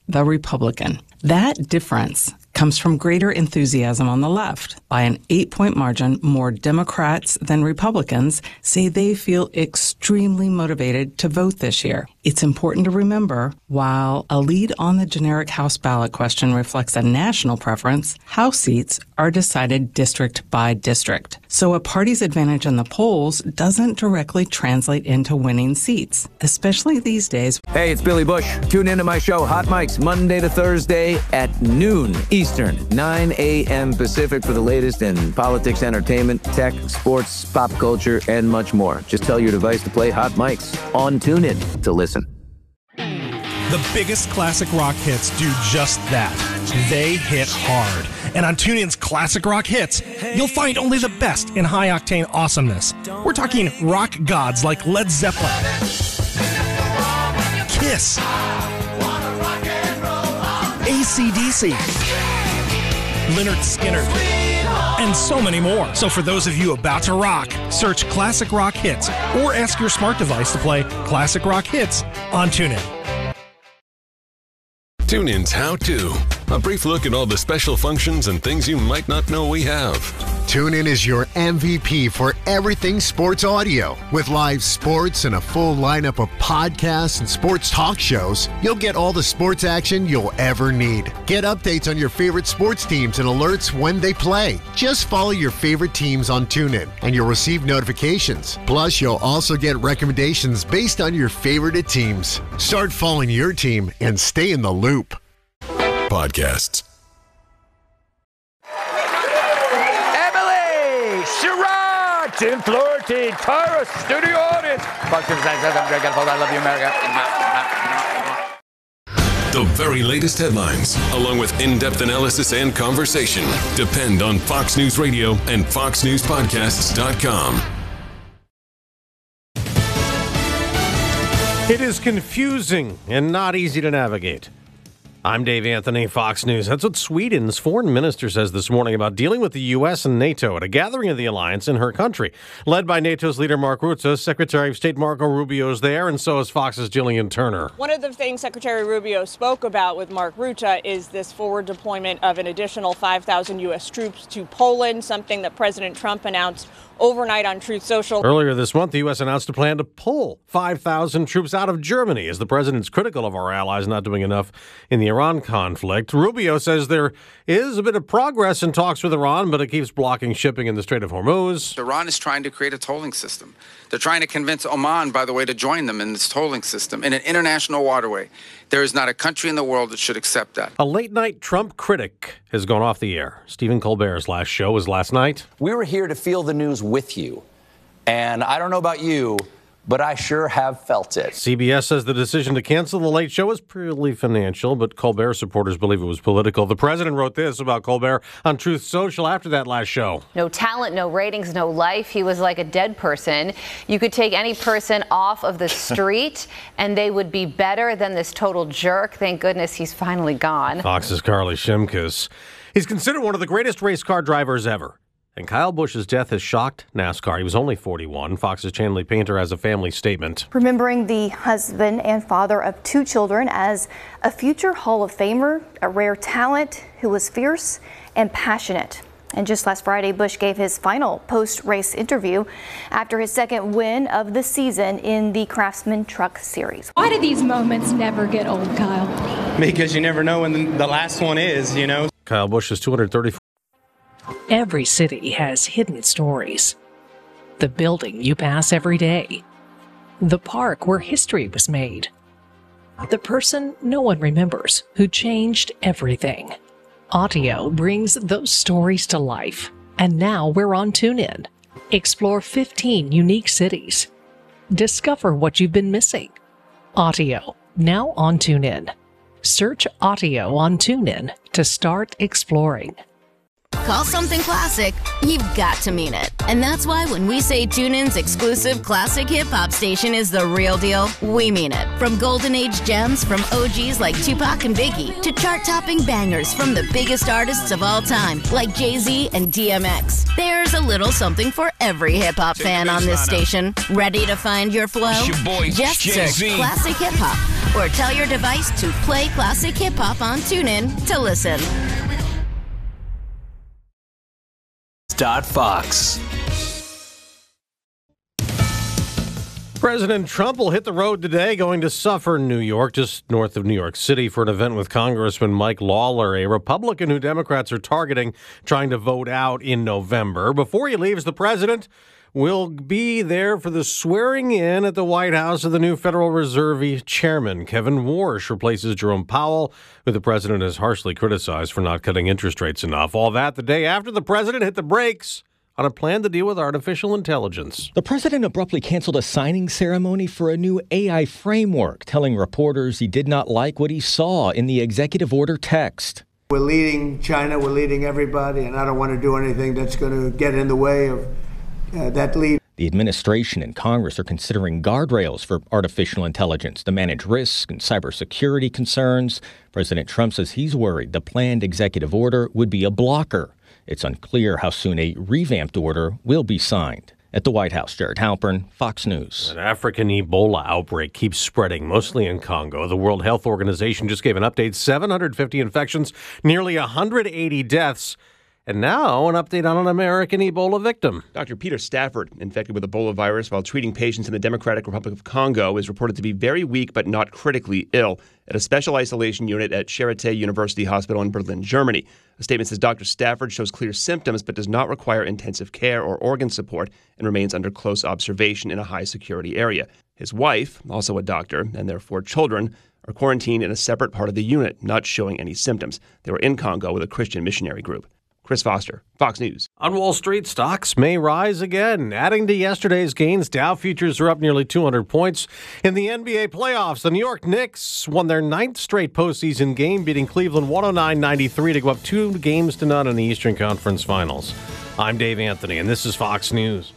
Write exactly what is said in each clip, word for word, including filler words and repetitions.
the Republican. That difference comes from greater enthusiasm on the left. By an eight-point margin, more Democrats than Republicans say they feel extremely motivated to vote this year. It's important to remember, while a lead on the generic House ballot question reflects a national preference, House seats are decided district by district. So a party's advantage in the polls doesn't directly translate into winning seats, especially these days. Hey, it's Billy Bush. Tune into my show, Hot Mics, Monday to Thursday at noon Eastern, nine a.m. Pacific for the latest in politics, entertainment, tech, sports, pop culture, and much more. Just tell your device to play Hot Mics on TuneIn to listen. The biggest classic rock hits do just that. They hit hard. And on TuneIn's Classic Rock Hits, you'll find only the best in high-octane awesomeness. We're talking rock gods like Led Zeppelin, Kiss, A C D C, Lynyrd Skynyrd, and so many more. So for those of you about to rock, search Classic Rock Hits or ask your smart device to play Classic Rock Hits on TuneIn. TuneIn's How To. A brief look at all the special functions and things you might not know we have. TuneIn is your M V P for everything sports audio. With live sports and a full lineup of podcasts and sports talk shows, you'll get all the sports action you'll ever need. Get updates on your favorite sports teams and alerts when they play. Just follow your favorite teams on TuneIn, and you'll receive notifications. Plus, you'll also get recommendations based on your favorite teams. Start following your team and stay in the loop. Podcasts. Emily Sherrod, Tim Flaherty, Tyra, studio audience. Fox News, I love you, America. The very latest headlines, along with in-depth analysis and conversation, depend on Fox News Radio and fox news podcasts dot com. It is confusing and not easy to navigate. I'm Dave Anthony, Fox News. That's what Sweden's foreign minister says this morning about dealing with the U S and NATO at a gathering of the alliance in her country. Led by NATO's leader Mark Rutte, Secretary of State Marco Rubio is there, and so is Fox's Jillian Turner. One of the things Secretary Rubio spoke about with Mark Rutte is this forward deployment of an additional five thousand U S troops to Poland, something that President Trump announced overnight on Truth Social. Earlier this month, the U S announced a plan to pull five thousand troops out of Germany as the president's critical of our allies not doing enough in the Iran conflict. Rubio says there is a bit of progress in talks with Iran, but it keeps blocking shipping in the Strait of Hormuz. Iran is trying to create a tolling system. They're trying to convince Oman, by the way, to join them in this tolling system in an international waterway. There is not a country in the world that should accept that. A late-night Trump critic has gone off the air. Stephen Colbert's last show was last night. We were here to feel the news with you. And I don't know about you, but I sure have felt it. C B S says the decision to cancel The Late Show was purely financial, but Colbert supporters believe it was political. The president wrote this about Colbert on Truth Social after that last show. No talent, no ratings, no life. He was like a dead person. You could take any person off of the street and they would be better than this total jerk. Thank goodness he's finally gone. Fox's Carly Shimkus. He's considered one of the greatest race car drivers ever. And Kyle Busch's death has shocked NASCAR. He was only forty-one. Fox's Chanley Painter has a family statement. Remembering the husband and father of two children as a future Hall of Famer, a rare talent who was fierce and passionate. And just last Friday, Busch gave his final post-race interview after his second win of the season in the Craftsman Truck Series. Why do these moments never get old, Kyle? Because you never know when the last one is, you know. Kyle Busch is two hundred thirty-four. Every city has hidden stories. The building you pass every day. The park where history was made. The person no one remembers who changed everything. Audio brings those stories to life. And now we're on TuneIn. Explore fifteen unique cities. Discover what you've been missing. Audio, now on TuneIn. Search Audio on TuneIn to start exploring. Call something classic, you've got to mean it. And that's why when we say TuneIn's exclusive classic hip-hop station is the real deal, we mean it. From golden age gems from O Gs like Tupac and Biggie to chart-topping bangers from the biggest artists of all time like Jay-Z and D M X. There's a little something for every hip-hop fan on this station. Ready to find your flow? Your boy, Just Jay-Z. search classic hip-hop Or tell your device to play classic hip-hop on TuneIn to listen. Dot Fox. President Trump will hit the road today, going to Suffern, New York, just north of New York City, for an event with Congressman Mike Lawler, a Republican who Democrats are targeting, trying to vote out in November. Before he leaves, the president will be there for the swearing in at the White House of the new Federal Reserve chairman. Kevin Warsh replaces Jerome Powell, who the president has harshly criticized for not cutting interest rates enough. All that the day after the president hit the brakes on a plan to deal with artificial intelligence. The president abruptly canceled a signing ceremony for a new A I framework, telling reporters he did not like what he saw in the executive order text. We're leading China, we're leading everybody, and I don't want to do anything that's going to get in the way of uh, that lead. The administration and Congress are considering guardrails for artificial intelligence to manage risk and cybersecurity concerns. President Trump says he's worried the planned executive order would be a blocker. It's unclear how soon a revamped order will be signed. At the White House, Jared Halpern, Fox News. An African Ebola outbreak keeps spreading, mostly in Congo. The World Health Organization just gave an update: seven hundred fifty infections, nearly one hundred eighty deaths. And now an update on an American Ebola victim. Doctor Peter Stafford, infected with Ebola virus while treating patients in the Democratic Republic of Congo, is reported to be very weak but not critically ill at a special isolation unit at Charité University Hospital in Berlin, Germany. A statement says Doctor Stafford shows clear symptoms but does not require intensive care or organ support and remains under close observation in a high-security area. His wife, also a doctor, and their four children are quarantined in a separate part of the unit, not showing any symptoms. They were in Congo with a Christian missionary group. Chris Foster, Fox News. On Wall Street, stocks may rise again. Adding to yesterday's gains, Dow futures are up nearly two hundred points. In the N B A playoffs, the New York Knicks won their ninth straight postseason game, beating Cleveland one oh nine ninety-three to go up two games to none in the Eastern Conference Finals. I'm Dave Anthony, and this is Fox News.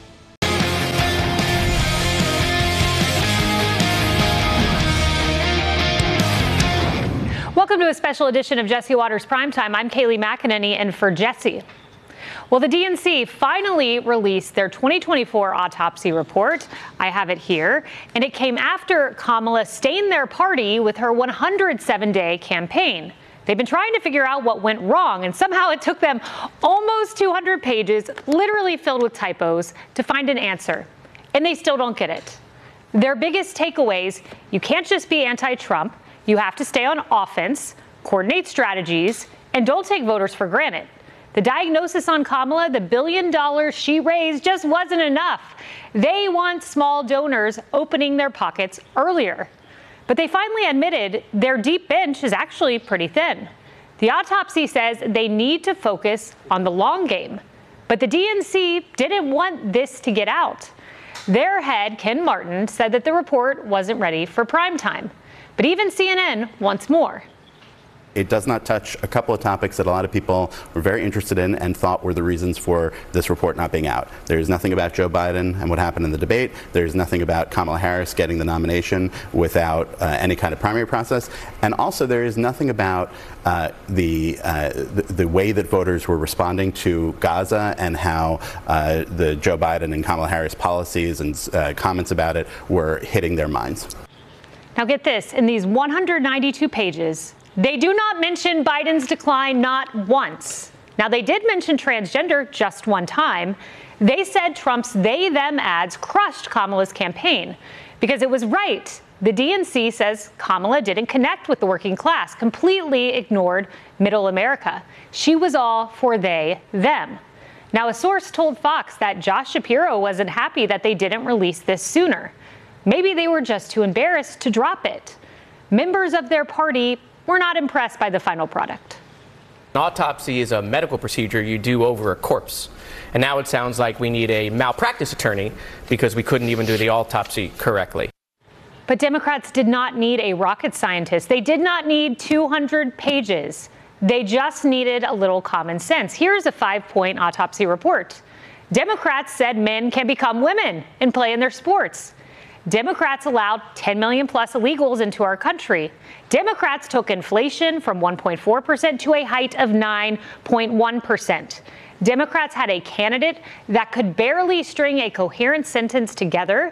Welcome to a special edition of Jesse Watters Primetime. I'm Kayleigh McEnany, and for Jesse. Well, the D N C finally released their twenty twenty-four autopsy report. I have it here. And it came after Kamala stained their party with her one hundred seven day campaign. They've been trying to figure out what went wrong, and somehow it took them almost two hundred pages, literally filled with typos, to find an answer. And they still don't get it. Their biggest takeaways: you can't just be anti-Trump. You have to stay on offense, coordinate strategies, and don't take voters for granted. The diagnosis on Kamala, the billion dollars she raised, just wasn't enough. They want small donors opening their pockets earlier. But they finally admitted their deep bench is actually pretty thin. The autopsy says they need to focus on the long game. But the D N C didn't want this to get out. Their head, Ken Martin, said that the report wasn't ready for prime time. But even C N N wants more. It does not touch a couple of topics that a lot of people were very interested in and thought were the reasons for this report not being out. There's nothing about Joe Biden and what happened in the debate. There's nothing about Kamala Harris getting the nomination without uh, any kind of primary process. And also there is nothing about uh, the, uh, the the way that voters were responding to Gaza and how uh, the Joe Biden and Kamala Harris policies and uh, comments about it were hitting their minds. Now get this, in these one hundred ninety-two pages, they do not mention Biden's decline not once. Now they did mention transgender just one time. They said Trump's they them ads crushed Kamala's campaign because it was right. The D N C says Kamala didn't connect with the working class, completely ignored middle America. She was all for they, them. Now a source told Fox that Josh Shapiro wasn't happy that they didn't release this sooner. Maybe they were just too embarrassed to drop it. Members of their party were not impressed by the final product. An autopsy is a medical procedure you do over a corpse. And now it sounds like we need a malpractice attorney because we couldn't even do the autopsy correctly. But Democrats did not need a rocket scientist. They did not need two hundred pages. They just needed a little common sense. Here's a five-point autopsy report. Democrats said men can become women and play in their sports. Democrats allowed ten million plus illegals into our country. Democrats took inflation from one point four percent to a height of nine point one percent. Democrats had a candidate that could barely string a coherent sentence together.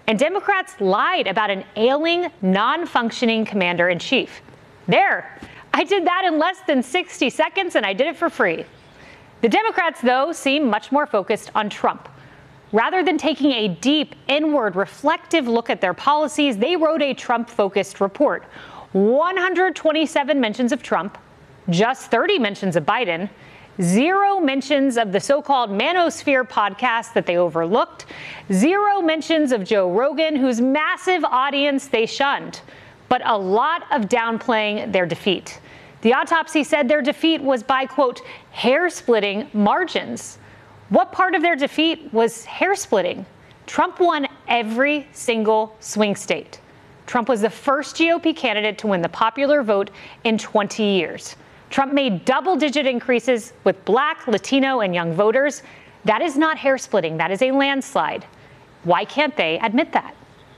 And Democrats lied about an ailing, non-functioning commander-in-chief. There, I did that in less than sixty seconds, and I did it for free. The Democrats, though, seem much more focused on Trump. Rather than taking a deep, inward, reflective look at their policies, they wrote a Trump-focused report. one hundred twenty-seven mentions of Trump, just thirty mentions of Biden, zero mentions of the so-called Manosphere podcast that they overlooked, zero mentions of Joe Rogan, whose massive audience they shunned, but a lot of downplaying their defeat. The autopsy said their defeat was by, quote, hair-splitting margins. What part of their defeat was hair-splitting? Trump won every single swing state. Trump was the first G O P candidate to win the popular vote in twenty years. Trump made double-digit increases with Black, Latino, and young voters. That is not hair-splitting. That is a landslide. Why can't they admit that?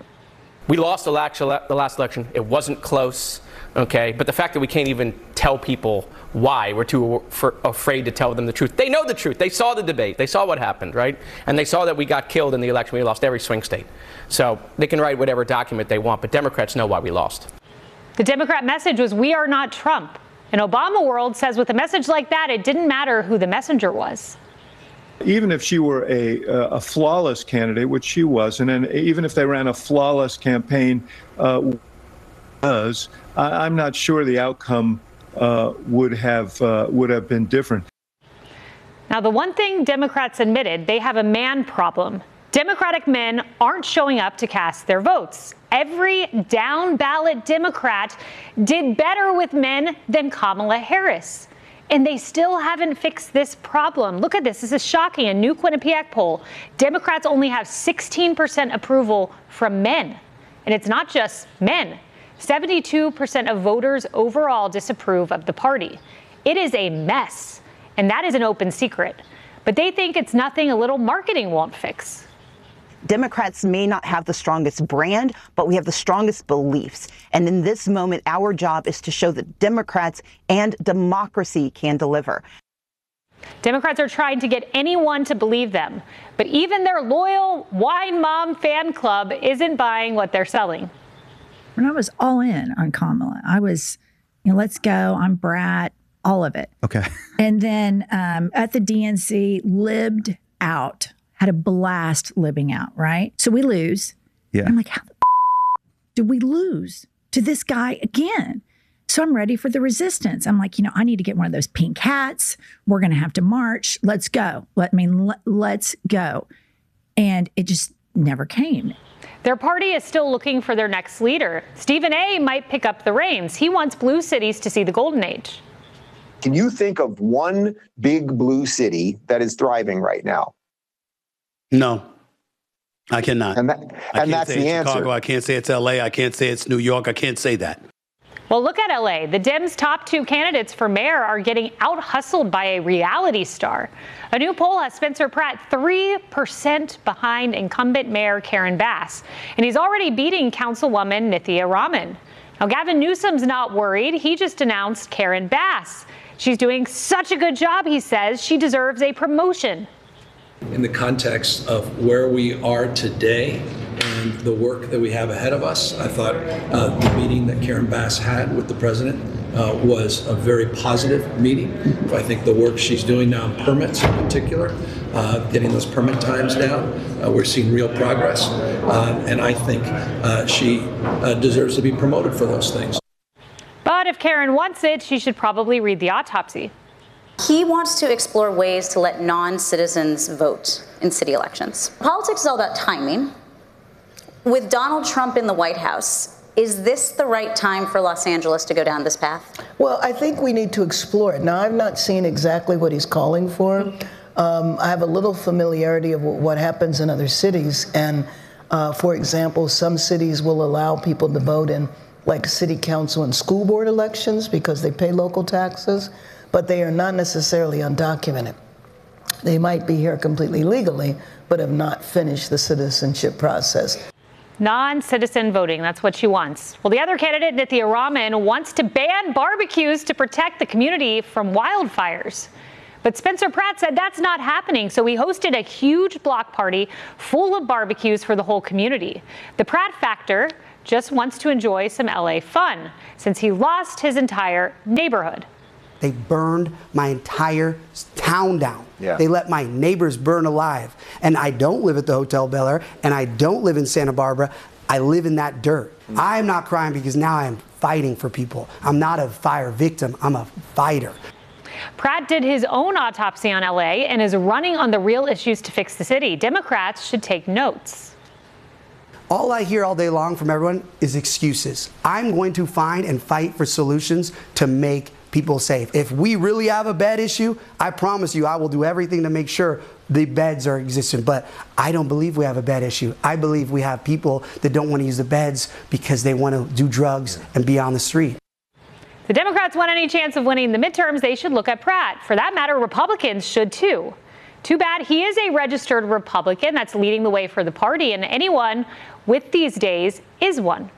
We lost the last election. It wasn't close, okay? But the fact that we can't even tell people why, we're too for, afraid to tell them the truth. They know the truth. They saw the debate. They saw what happened, right? And they saw that we got killed in the election. We lost every swing state. So they can write whatever document they want, but Democrats know why we lost. The Democrat message was, we are not Trump. And Obama world says with a message like that, it didn't matter who the messenger was. Even if she were a, a flawless candidate, which she wasn't, and even if they ran a flawless campaign, uh, was, I, I'm not sure the outcome uh, would have uh, would have been different. Now, the one thing Democrats admitted, they have a man problem. Democratic men aren't showing up to cast their votes. Every down-ballot Democrat did better with men than Kamala Harris. And they still haven't fixed this problem. Look at this. This is shocking. A new Quinnipiac poll. Democrats only have sixteen percent approval from men. And it's not just men. seventy-two percent of voters overall disapprove of the party. It is a mess. And that is an open secret. But they think it's nothing a little marketing won't fix. Democrats may not have the strongest brand, but we have the strongest beliefs. And in this moment, our job is to show that Democrats and democracy can deliver. Democrats are trying to get anyone to believe them, but even their loyal wine mom fan club isn't buying what they're selling. When I was all in on Kamala, I was, you know, let's go, I'm brat, all of it. Okay. And then um, at the D N C, libbed out. Had a blast living out, right? So we lose. Yeah. I'm like, how the f- did we lose to this guy again? So I'm ready for the resistance. I'm like, you know, I need to get one of those pink hats. We're going to have to march. Let's go. Let me, let, let's go. And it just never came. Their party is still looking for their next leader. Stephen A. might pick up the reins. He wants blue cities to see the golden age. Can you think of one big blue city that is thriving right now? No, I cannot. And, that, I and can't that's say the it's answer. Chicago. I can't say it's L A. I can't say it's New York. I can't say that. Well, look at L A. The Dems' top two candidates for mayor are getting out-hustled by a reality star. A new poll has Spencer Pratt three percent behind incumbent Mayor Karen Bass. And he's already beating Councilwoman Nithya Raman. Now, Gavin Newsom's not worried. He just announced Karen Bass. She's doing such a good job, he says, she deserves a promotion. In the context of where we are today and the work that we have ahead of us, I thought uh, the meeting that Karen Bass had with the president uh, was a very positive meeting. I think the work she's doing now on permits in particular, uh, getting those permit times down, uh, we're seeing real progress. Uh, and I think uh, she uh, deserves to be promoted for those things. But if Karen wants it, she should probably read the autopsy. He wants to explore ways to let non-citizens vote in city elections. Politics is all about timing. With Donald Trump in the White House, is this the right time for Los Angeles to go down this path? Well, I think we need to explore it. Now, I've not seen exactly what he's calling for. Um, I have a little familiarity of what happens in other cities. And, uh, for example, some cities will allow people to vote in, like, city council and school board elections because they pay local taxes. But they are not necessarily undocumented. They might be here completely legally, but have not finished the citizenship process. Non-citizen voting, that's what she wants. Well, the other candidate, Nithya Raman, wants to ban barbecues to protect the community from wildfires. But Spencer Pratt said that's not happening, so he hosted a huge block party full of barbecues for the whole community. The Pratt factor just wants to enjoy some L A fun since he lost his entire neighborhood. They burned my entire town down. Yeah. They let my neighbors burn alive. And I don't live at the Hotel Bel Air, and I don't live in Santa Barbara. I live in that dirt. Mm. I'm not crying because now I'm fighting for people. I'm not a fire victim. I'm a fighter. Pratt did his own autopsy on L A and is running on the real issues to fix the city. Democrats should take notes. All I hear all day long from everyone is excuses. I'm going to find and fight for solutions to make people safe. If we really have a bed issue, I promise you I will do everything to make sure the beds are existent. But I don't believe we have a bed issue. I believe we have people that don't want to use the beds because they want to do drugs and be on the street. The Democrats want any chance of winning the midterms, they should look at Pratt. For that matter, Republicans should too. Too bad he is a registered Republican that's leading the way for the party, and anyone with these days is one.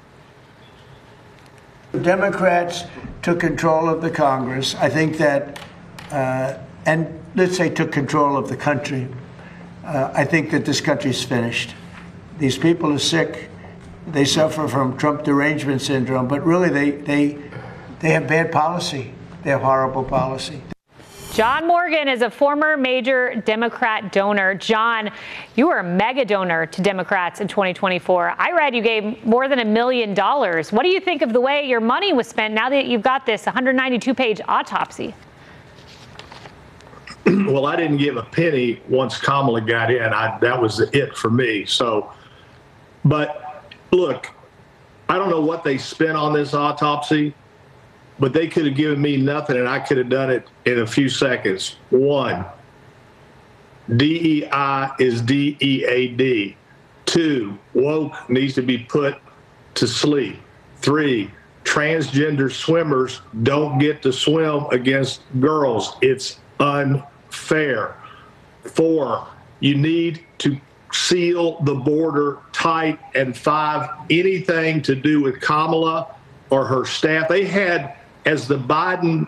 The Democrats took control of the Congress. I think that, uh, and let's say took control of the country. Uh, I think that this country's finished. These people are sick. They suffer from Trump derangement syndrome, but really they, they, they have bad policy. They have horrible policy. John Morgan is a former major Democrat donor. John, you were a mega donor to Democrats in twenty twenty-four. I read you gave more than a million dollars. What do you think of the way your money was spent now that you've got this one hundred ninety-two page autopsy? Well, I didn't give a penny once Kamala got in. I, that was it for me. So, but look, I don't know what they spent on this autopsy, but they could have given me nothing and I could have done it in a few seconds. One, D E I is D E A D. Two, woke needs to be put to sleep. Three, transgender swimmers don't get to swim against girls. It's unfair. Four, you need to seal the border tight. And five, anything to do with Kamala or her staff. They had, as the Biden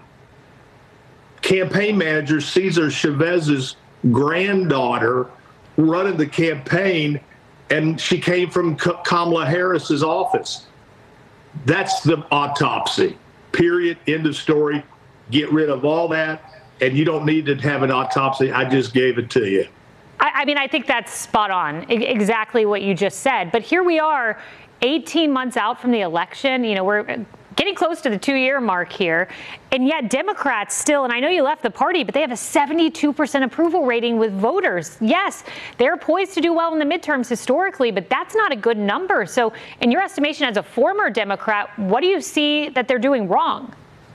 campaign manager, Cesar Chavez's granddaughter running the campaign, and she came from Kamala Harris's office. That's the autopsy. Period. End of story. Get rid of all that, and you don't need to have an autopsy. I just gave it to you. I, I mean, I think that's spot on, exactly what you just said. But here we are, eighteen months out from the election. You know, we're getting close to the two-year mark here, and yet Democrats still, and I know you left the party, but they have a seventy-two percent approval rating with voters. Yes, they're poised to do well in the midterms historically, but that's not a good number. So in your estimation as a former Democrat, what do you see that they're doing wrong?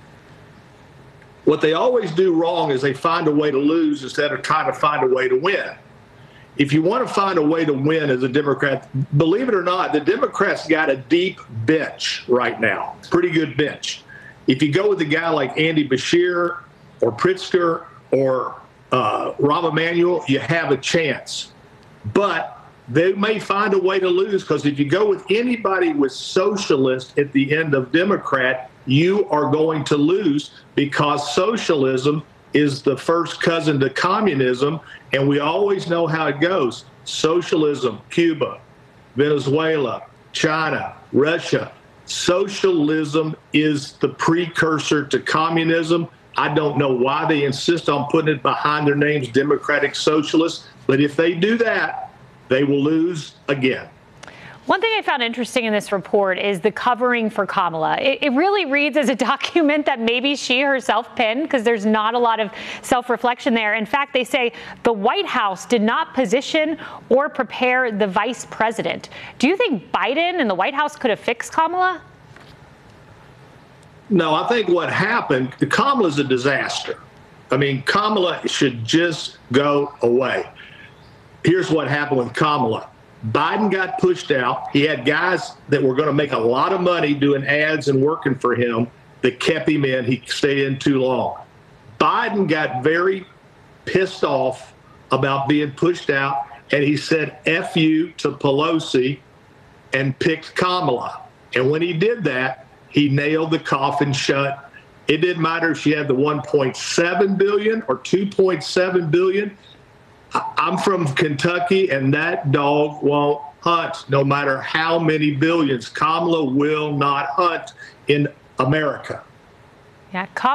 What they always do wrong is they find a way to lose instead of trying to find a way to win. If you want to find a way to win as a Democrat, believe it or not, the Democrats got a deep bench right now, pretty good bench. If you go with a guy like Andy Beshear or Pritzker or uh, Rahm Emanuel, you have a chance. But they may find a way to lose, because if you go with anybody with socialist at the end of Democrat, you are going to lose, because socialism is the first cousin to communism, and we always know how it goes. Socialism, Cuba, Venezuela, China, Russia. Socialism is the precursor to communism. I don't know why they insist on putting it behind their names, Democratic Socialists, but if they do that, they will lose again. One thing I found interesting in this report is the covering for Kamala. It, it really reads as a document that maybe she herself penned, because there's not a lot of self-reflection there. In fact, they say the White House did not position or prepare the vice president. Do you think Biden and the White House could have fixed Kamala? No, I think what happened, Kamala's a disaster. I mean, Kamala should just go away. Here's what happened with Kamala. Biden got pushed out. He had guys that were going to make a lot of money doing ads and working for him that kept him in. He stayed in too long. Biden got very pissed off about being pushed out, and he said F you to Pelosi and picked Kamala. And when he did that, he nailed the coffin shut, It didn't matter if she had the one point seven billion or two point seven billion. I'm from Kentucky, and that dog won't hunt no matter how many billions. Kamala will not hunt in America. Yeah,